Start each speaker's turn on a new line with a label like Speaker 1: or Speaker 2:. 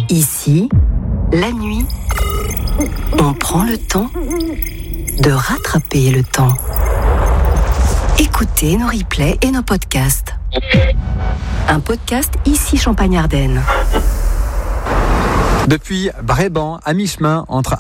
Speaker 1: Ici, la nuit, on prend le temps de rattraper le temps. Écoutez nos replays et nos podcasts. Un podcast Ici Champagne-Ardenne.
Speaker 2: Depuis Bréban, à mi-chemin entre